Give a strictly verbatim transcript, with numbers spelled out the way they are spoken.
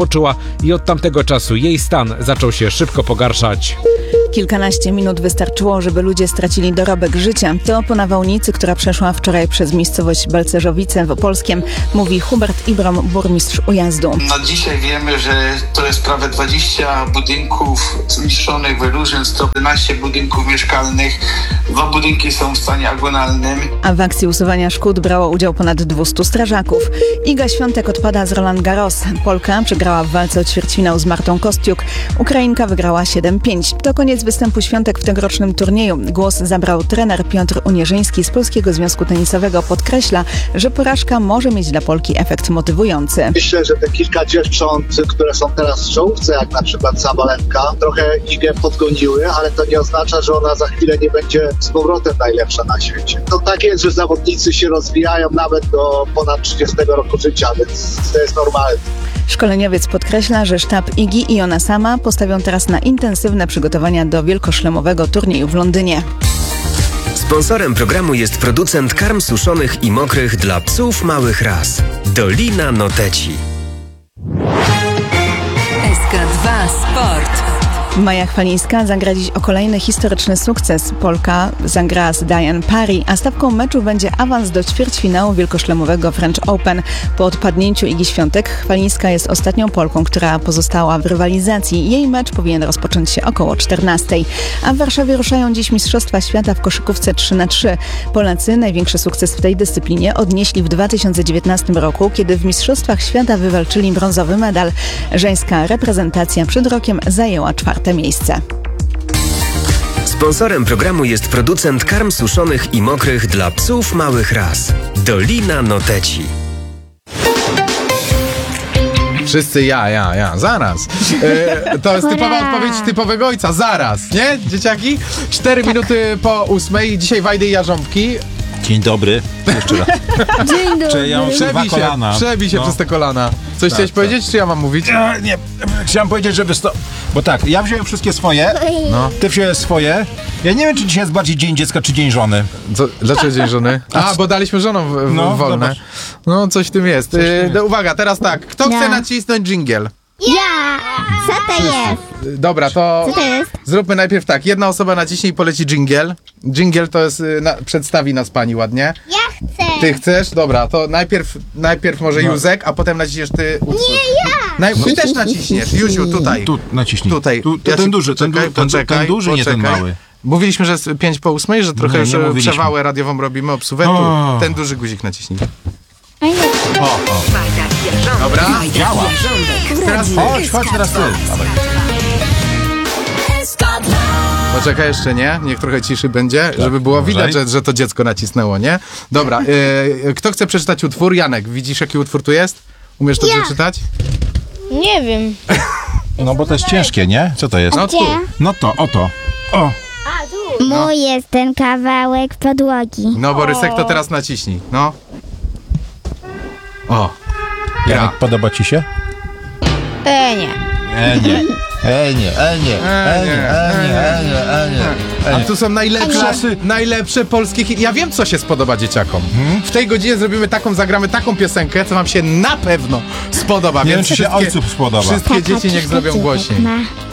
odpoczyła i od tamtego czasu jej stan zaczął się szybko pogarszać. Kilkanaście minut wystarczyło, żeby ludzie stracili dorobek życia. To po nawałnicy, która przeszła wczoraj przez miejscowość Balcerzowice w Opolskiem, mówi Hubert Ibrom, burmistrz Ujazdu. Na dzisiaj wiemy, że to jest prawie dwadzieścia budynków zniszczonych, wyróżnień, sto jedenaście budynków mieszkalnych. Dwa budynki są w stanie agonalnym. A w akcji usuwania szkód brało udział ponad dwieście strażaków. Iga Świątek odpada z Roland Garros. Polka przegrała w walce o ćwierćfinał z Martą Kostiuk. Ukrainka wygrała siedem pięć. To koniec występu Świątek w tegorocznym turnieju. Głos zabrał trener Piotr Unierzyński z Polskiego Związku Tenisowego. Podkreśla, że porażka może mieć dla Polki efekt motywujący. Myślę, że te kilka dziewcząt, które są teraz w czołówce, jak na przykład Sabalenka, trochę Igę podgoniły, ale to nie oznacza, że ona za chwilę nie będzie z powrotem najlepsza na świecie. To tak jest, że zawodnicy się rozwijają nawet do ponad trzydziestego roku życia, więc to jest normalne. Szkoleniowiec podkreśla, że sztab Igi i ona sama postawią teraz na intensywne przygotowania do wielkoszlemowego turnieju w Londynie. Sponsorem programu jest producent karm suszonych i mokrych dla psów małych ras. Dolina Noteci. S K dwa Sport. Maja Chwalińska zagra dziś o kolejny historyczny sukces. Polka zagra z Diane Parry, a stawką meczu będzie awans do ćwierćfinału wielkoszlemowego French Open. Po odpadnięciu Igi Świątek Chwalińska jest ostatnią Polką, która pozostała w rywalizacji. Jej mecz powinien rozpocząć się około czternastej. A w Warszawie ruszają dziś Mistrzostwa Świata w koszykówce trzy na trzy. Polacy największy sukces w tej dyscyplinie odnieśli w dwa tysiące dziewiętnastym roku, kiedy w Mistrzostwach Świata wywalczyli brązowy medal. Żeńska reprezentacja przed rokiem zajęła czwarte miejsce. Sponsorem programu jest producent karm suszonych i mokrych dla psów małych ras. Dolina Noteci. Wszyscy ja, ja, ja, zaraz. E, to jest typowa odpowiedź typowego ojca, zaraz, nie, dzieciaki? Cztery minuty po ósmej, dzisiaj Wajdy i Jarząbki. Dzień dobry, jeszcze raz. Dzień dobry. Czy ja mam Przebij dwa się, kolana. przebij się No. przez te kolana. Coś Tak, chciałeś tak. powiedzieć, czy ja mam mówić? Ja, nie, chciałem powiedzieć, żeby sto... Bo tak, ja wziąłem wszystkie swoje, No. ty wziąłeś swoje. Ja nie wiem, czy dzisiaj jest bardziej dzień dziecka, czy dzień żony. Co, dlaczego dzień żony? A, bo daliśmy żonom w, w, No, wolne. zobacz. No, coś w tym jest. Coś w tym E, jest. no, uwaga, teraz tak. Kto No. chce nacisnąć dżingiel? Ja! Co to jest? E, Dobra, to Co to jest? zróbmy najpierw tak. Jedna osoba naciśnie i poleci dżingiel. Dżingiel to jest, y, na, przedstawi nas pani ładnie. Ja chcę! Ty chcesz? Dobra, to najpierw, najpierw może No. Józek, a potem naciśniesz ty. Nie ja! Naj, ty też naciśniesz. Józiu, tutaj. Tu naciśnij. Tutaj. Tu, to Ja ten ci- duży, ten, poczekaj, du, ten, poczekaj, ten duży, nie ten poczekaj. mały. Mówiliśmy, że jest pięć po ósmej, że trochę Nie, już nie mówiliśmy. przewałę radiową robimy, obsuwę. Tu O. ten duży guzik naciśnij. O, o. Dobra? Działa. Teraz ty. Chodź, chodź teraz ty. Dawaj. Poczekaj jeszcze, nie? Niech trochę ciszy będzie, żeby było uważaj. widać, że, że to dziecko nacisnęło, nie? Dobra, y, kto chce przeczytać utwór? Janek, widzisz jaki utwór tu jest? Umiesz to Ja. przeczytać? Nie wiem. No bo to jest ciężkie, nie? Co to jest? No tu. No to, oto. O, Mój jest ten kawałek podłogi. No Borysek, to teraz naciśnij, no. O. Janek, podoba ci się? E, nie. E, nie. E, nie, e, nie, e, nie, e, nie, e, nie, e, nie. A tu są najlepsze, Klasy. najlepsze polskie hity. Ja wiem, co się spodoba dzieciakom. Hmm? W tej godzinie zrobimy taką, zagramy taką piosenkę, co wam się na pewno spodoba. Nie więc wiem, czy się wszystkie- ojcu spodoba. Wszystkie dzieci niech zrobią głośniej. Ma.